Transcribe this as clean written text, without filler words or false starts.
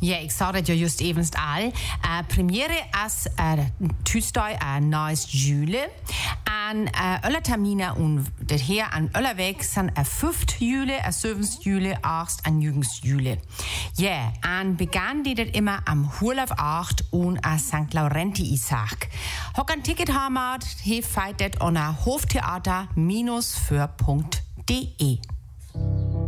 Ja, ik sa dat jo just evenst al. Premiere as Tuesday 9 juli. En alle termine und det her an alle weg sind 5. juli, 7. juli, 8. und 9. juli. Ja, und begann die das immer am 8 und St. Laurenti Isaac. Hock ein Ticket haben, he feit det on Hoftheater-für.de.